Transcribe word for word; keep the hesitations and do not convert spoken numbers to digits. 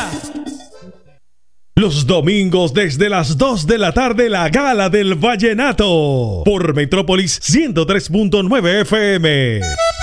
Los domingos desde las dos de la tarde, la Gala del Vallenato por Metrópolis ciento tres punto nueve F M.